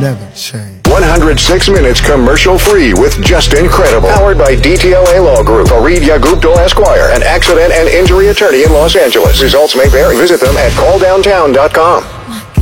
never change. 106 minutes commercial-free with Just Incredible. Powered by DTLA Law Group, Fareed Gupta Esquire, an accident and injury attorney in Los Angeles. Results may vary. Visit them at calldowntown.com.